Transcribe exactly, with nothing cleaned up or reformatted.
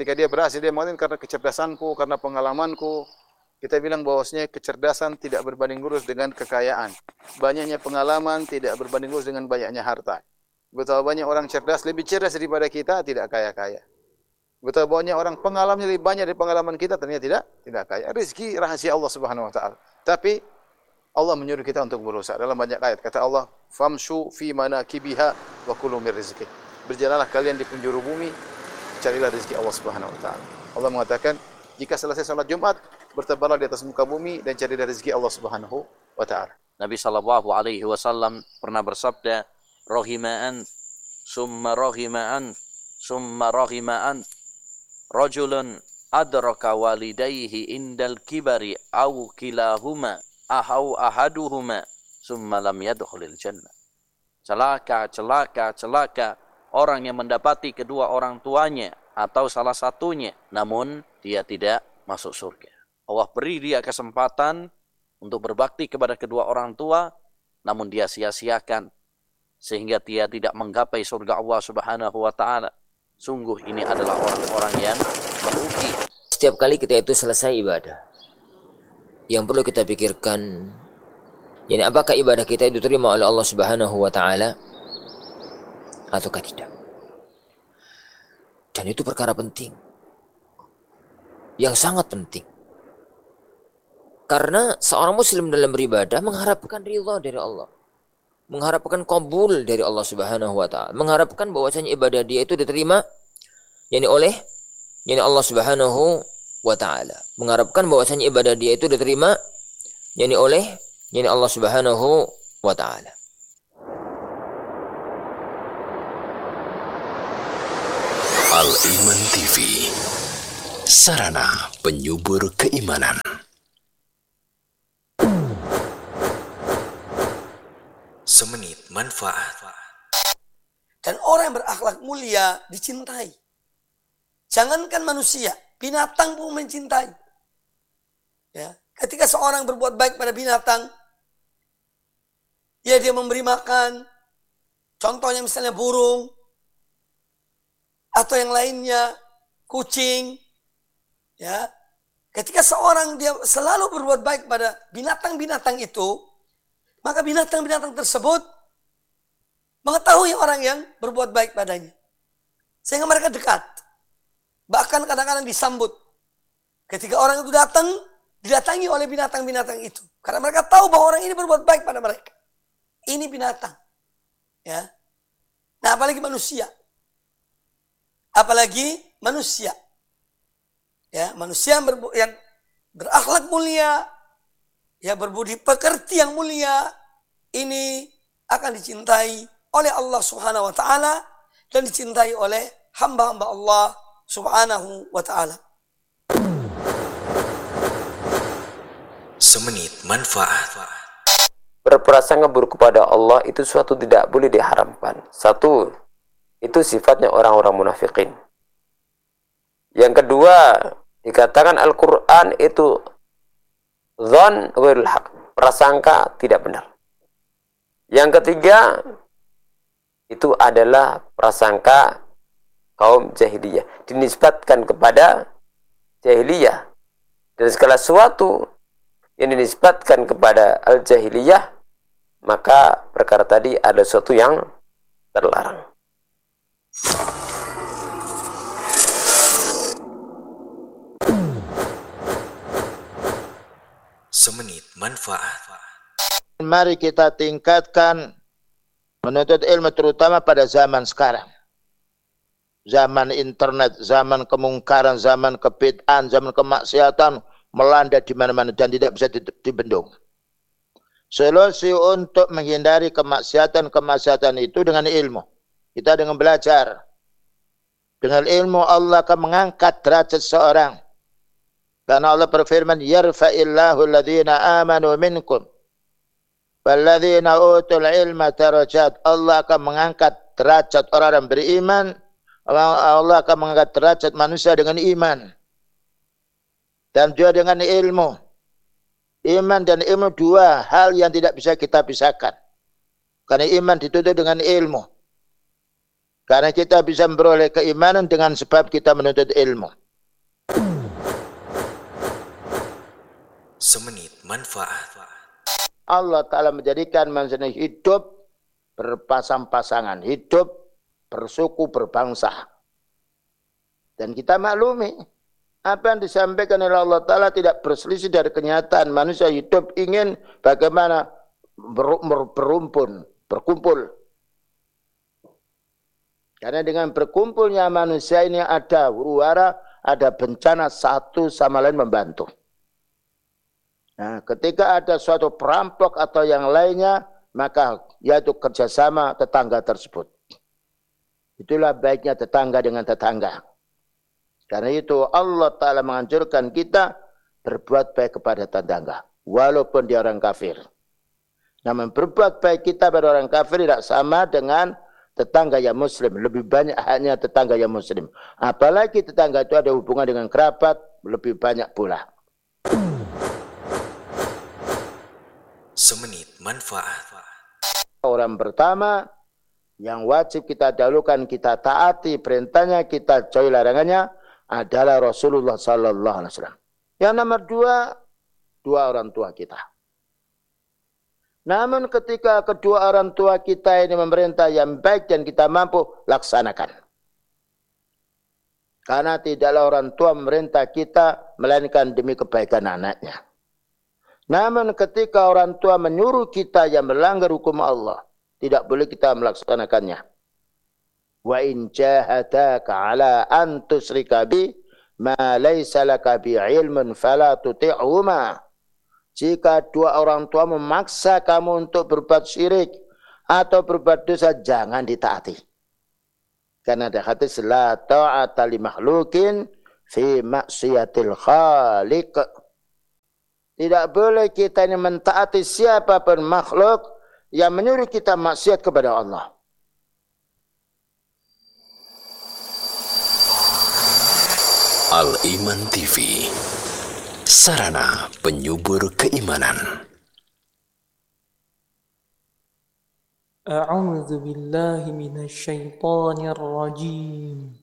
Ketika dia berhasil, dia mengatakan karena kecerdasanku, karena pengalamanku. Kita bilang bahwasanya kecerdasan tidak berbanding lurus dengan kekayaan. Banyaknya pengalaman tidak berbanding lurus dengan banyaknya harta. Betapa banyak orang cerdas, lebih cerdas daripada kita, tidak kaya-kaya. Betapa banyak orang pengalamannya lebih banyak dari pengalaman kita, ternyata tidak tidak kaya. Rezeki rahasia Allah Subhanahu wa taala. Tapi Allah menyuruh kita untuk berusaha. Dalam banyak ayat kata Allah, "Famshu fi manakibiha wa kulu min rizqi." Berjalanlah kalian di penjuru bumi, carilah rezeki Allah Subhanahu wa taala. Allah mengatakan, jika selesai salat Jumat, bertebaranlah di atas muka bumi dan carilah rezeki Allah Subhanahu wa taala. Nabi sallallahu alaihi wasallam pernah bersabda, "Rahima'an summa rahima'an summa rahima'an rajulun adraka walidayhi indal kibari aw kilahuma ahau ahaduhuma summa lam yadkhulil jannah." Celaka, celaka, celaka orang yang mendapati kedua orang tuanya atau salah satunya namun dia tidak masuk surga. Allah beri dia kesempatan untuk berbakti kepada kedua orang tua, namun dia sia-siakan sehingga dia tidak menggapai surga Allah Subhanahu wa taala. Sungguh ini adalah orang-orang yang merugi. Setiap kali kita itu selesai ibadah, yang perlu kita pikirkan, yani apakah ibadah kita itu diterima oleh Allah Subhanahu wa taala ataukah tidak. Dan itu perkara penting, yang sangat penting. Karena seorang muslim dalam beribadah mengharapkan ridha dari Allah, mengharapkan qabul dari Allah Subhanahu wa taala, mengharapkan bahwasanya ibadah dia itu diterima yakni oleh yakni Allah Subhanahu wa taala, mengharapkan bahwasanya ibadah dia itu diterima yakni oleh yakni Allah Subhanahu wa taala. Al-Iman T V, sarana penyubur keimanan. Semenit manfaat. Dan orang yang berakhlak mulia dicintai. Jangankan manusia, binatang pun mencintai. Ya, ketika seorang berbuat baik pada binatang, ya dia memberi makan, contohnya misalnya burung, atau yang lainnya, kucing, ya. Ketika seorang dia selalu berbuat baik pada binatang-binatang itu, maka binatang-binatang tersebut mengetahui orang yang berbuat baik padanya. Sehingga mereka dekat. Bahkan kadang-kadang disambut. Ketika orang itu datang, didatangi oleh binatang-binatang itu. Karena mereka tahu bahwa orang ini berbuat baik pada mereka. Ini binatang. Ya. Nah, apalagi manusia. Apalagi manusia. Ya, manusia yang, berbu- yang berakhlak mulia, ya berbudi pekerti yang mulia, ini akan dicintai oleh Allah Subhanahu wa taala dan dicintai oleh hamba-hamba Allah Subhanahu wa taala. Semenit manfaat. Berprasangka buruk kepada Allah itu suatu tidak boleh diharamkan. Satu, itu sifatnya orang-orang munafikin. Yang kedua, dikatakan Al-Quran itu dzan ghairul haq, prasangka tidak benar. Yang ketiga, itu adalah prasangka kaum jahiliyah, dinisbatkan kepada jahiliyah. Dan segala sesuatu yang dinisbatkan kepada al-jahiliyah, maka perkara tadi ada sesuatu yang terlarang. Semenit manfaat. Mari kita tingkatkan menuntut ilmu terutama pada zaman sekarang. Zaman internet, zaman kemungkaran, zaman kebid'ahan, zaman kemaksiatan melanda di mana-mana dan tidak bisa dibendung. Solusi untuk menghindari kemaksiatan-kemaksiatan itu dengan ilmu. Kita dengan belajar. Dengan ilmu Allah akan mengangkat derajat seorang. Karena Allah berfirman, yarfa'illahu alladhina amanu minkum walladzina utul ilma darajat. Allah akan mengangkat derajat orang yang beriman. Allah akan mengangkat derajat manusia dengan iman. Dan juga dengan ilmu. Iman dan ilmu dua hal yang tidak bisa kita pisahkan. Karena iman ditutup dengan ilmu. Karena kita bisa memperoleh keimanan dengan sebab kita menuntut ilmu. Semenit manfaat. Allah Ta'ala menjadikan manusia hidup berpasang-pasangan, hidup bersuku, berbangsa. Dan kita maklumi, apa yang disampaikan oleh Allah Ta'ala tidak berselisih dari kenyataan. Manusia hidup ingin bagaimana ber, ber, berumpun, berkumpul. Karena dengan berkumpulnya manusia ini ada huru-hara, ada bencana, satu sama lain membantu. Nah, ketika ada suatu perampok atau yang lainnya, maka yaitu kerjasama tetangga tersebut. Itulah baiknya tetangga dengan tetangga. Karena itu Allah Ta'ala menganjurkan kita berbuat baik kepada tetangga. Walaupun dia orang kafir. Namun berbuat baik kita pada orang kafir tidak sama dengan tetangga yang muslim. Lebih banyak hanya tetangga yang muslim. Apalagi tetangga itu ada hubungan dengan kerabat, lebih banyak pula. Semenit manfaat. Orang pertama yang wajib kita dahulukan, kita taati perintahnya, kita jauhi larangannya adalah Rasulullah Sallallahu Alaihi Wasallam. Yang nomor dua, dua orang tua kita. Namun ketika kedua orang tua kita ini memerintah yang baik dan kita mampu, laksanakan. Karena tidaklah orang tua memerintah kita melainkan demi kebaikan anaknya. Namun ketika orang tua menyuruh kita yang melanggar hukum Allah, tidak boleh kita melaksanakannya. Wa in jahadaka ala an tusyrika bi ma laysa laka bi ilmun fala tuti'huma. Jika dua orang tua memaksa kamu untuk berbuat syirik atau berbuat dosa, jangan ditaati. Karena ada hadis la ta'ata li makhlukin fi maksiatil khaliq. Tidak boleh kita ini mentaati siapapun makhluk yang menyuruh kita maksiat kepada Allah. Al-Iman T V, sarana penyubur keimanan. A'udzu billahi minasy syaithanir rajim.